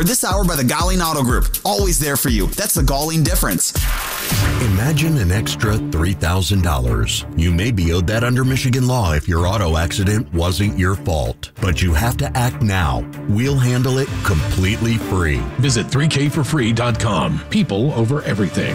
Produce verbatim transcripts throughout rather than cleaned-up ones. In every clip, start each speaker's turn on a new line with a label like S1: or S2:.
S1: This hour by the Galling Auto Group. Always there for you. That's the Galling difference.
S2: Imagine an extra three thousand dollars. You may be owed that under Michigan law if your auto accident wasn't your fault. But you have to act now. We'll handle it completely free.
S3: Visit three k for free dot com. People over everything.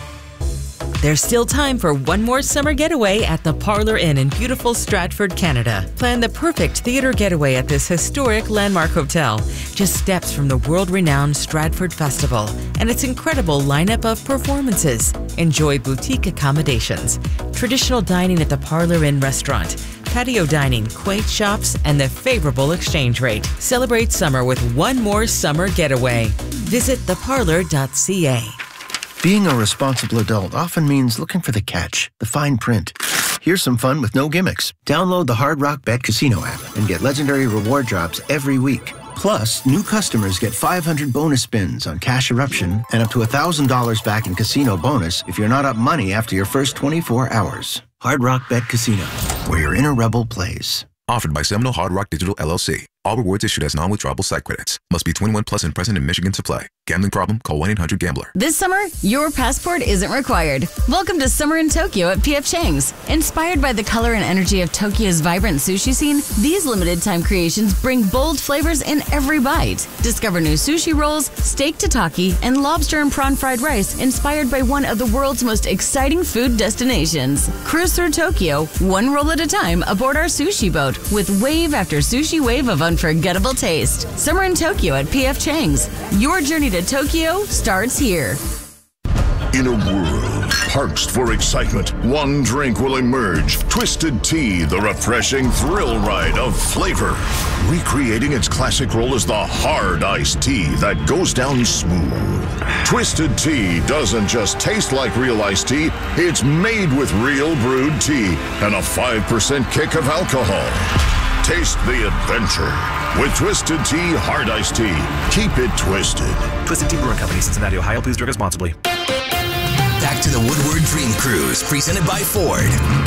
S4: There's still time for one more summer getaway at the Parlor Inn in beautiful Stratford, Canada. Plan the perfect theater getaway at this historic landmark hotel, just steps from the world-renowned Stratford Festival and its incredible lineup of performances. Enjoy boutique accommodations, traditional dining at the Parlor Inn restaurant, patio dining, quaint shops, and the favorable exchange rate. Celebrate summer with one more summer getaway. Visit the parlor dot c a.
S5: Being a responsible adult often means looking for the catch, the fine print. Here's some fun with no gimmicks. Download the Hard Rock Bet Casino app and get legendary reward drops every week. Plus, new customers get five hundred bonus spins on Cash Eruption and up to one thousand dollars back in casino bonus if you're not up money after your first twenty-four hours. Hard Rock Bet Casino, where your inner rebel plays.
S6: Offered by Seminole Hard Rock Digital L L C. All rewards issued as non-withdrawable site credits. Must be twenty-one plus and present in Michigan to play. Gambling problem? Call one eight hundred gambler.
S7: This summer, your passport isn't required. Welcome to Summer in Tokyo at P F Chang's. Inspired by the color and energy of Tokyo's vibrant sushi scene, these limited-time creations bring bold flavors in every bite. Discover new sushi rolls, steak tataki, and lobster and prawn fried rice inspired by one of the world's most exciting food destinations. Cruise through Tokyo, one roll at a time aboard our sushi boat with wave after sushi wave of unforgettable taste. Summer in Tokyo at P F Chang's. Your journey to Tokyo starts here.
S8: In a world parched for excitement, one drink will emerge. Twisted Tea, the refreshing thrill ride of flavor. Recreating its classic role as the hard iced tea that goes down smooth. Twisted Tea doesn't just taste like real iced tea, it's made with real brewed tea and a five percent kick of alcohol. Taste the adventure with Twisted Tea Hard Iced Tea. Keep it twisted.
S9: Twisted Tea Brewing Company, Cincinnati, Ohio. Please drink responsibly.
S10: Back to the Woodward Dream Cruise, presented by Ford.